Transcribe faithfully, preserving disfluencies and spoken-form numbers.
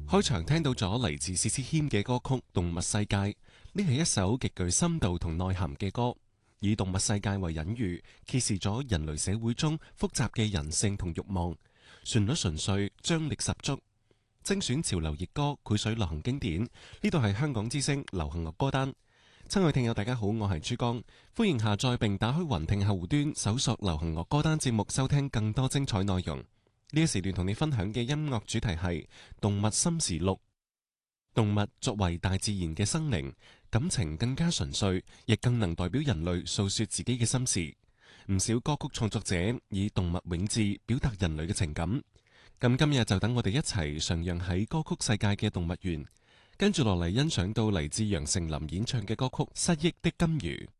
開場聽到咗嚟自薛之謙嘅歌曲《動物世界》，呢係一首極具深度同內涵嘅歌，以動物世界為隱喻，揭示咗人類社會中複雜嘅人性同慾望。旋律純粹，張力十足，精選潮流熱歌，繪水流行經典。呢度係香港之聲流行樂歌單。親愛聽友大家好，我係珠江，歡迎下載並打開雲聽客戶端，搜索流行樂歌單節目，收聽更多精彩內容。呢一時段同你分享嘅音樂主題係動物心時錄。動物作為大自然嘅生靈，感情更加純粹，亦更能代表人類訴說自己嘅心事。唔少歌曲創作者以動物永誌表達人類嘅情感。咁今日就等我哋一齊徜徉喺歌曲世界嘅動物園，跟住落嚟欣賞到嚟自楊丞琳演唱嘅歌曲《失憶的金魚》。